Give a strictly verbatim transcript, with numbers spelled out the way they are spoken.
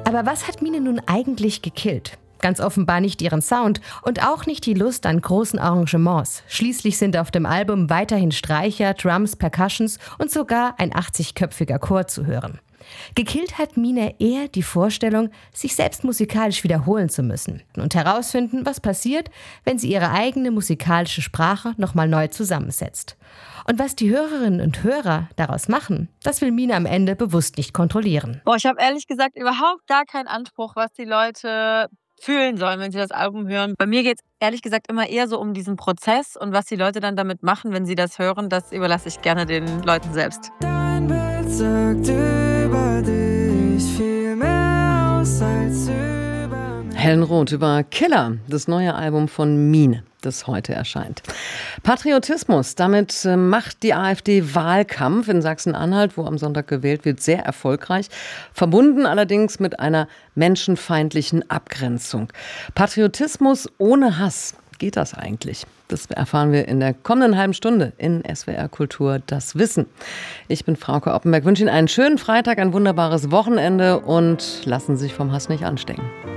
Aber was hat Mine nun eigentlich gekillt? Ganz offenbar nicht ihren Sound und auch nicht die Lust an großen Arrangements. Schließlich sind auf dem Album weiterhin Streicher, Drums, Percussions und sogar ein achtzigköpfiger Chor zu hören. Gekillt hat Mine eher die Vorstellung, sich selbst musikalisch wiederholen zu müssen und herausfinden, was passiert, wenn sie ihre eigene musikalische Sprache nochmal neu zusammensetzt. Und was die Hörerinnen und Hörer daraus machen, das will Mine am Ende bewusst nicht kontrollieren. Boah, ich habe ehrlich gesagt überhaupt gar keinen Anspruch, was die Leute fühlen sollen, wenn sie das Album hören. Bei mir geht es ehrlich gesagt immer eher so um diesen Prozess und was die Leute dann damit machen, wenn sie das hören, das überlasse ich gerne den Leuten selbst. Dein Bild sagt über dich viel mehr aus als über mich. Helen Roth über Killer, das neue Album von Mine, das heute erscheint. Patriotismus, damit äh, macht die AfD Wahlkampf in Sachsen-Anhalt, wo am Sonntag gewählt wird, sehr erfolgreich. Verbunden allerdings mit einer menschenfeindlichen Abgrenzung. Patriotismus ohne Hass. Geht das eigentlich? Das erfahren wir in der kommenden halben Stunde in S W R Kultur, das Wissen. Ich bin Frauke Oppenberg, wünsche Ihnen einen schönen Freitag, ein wunderbares Wochenende und lassen Sie sich vom Hass nicht anstecken.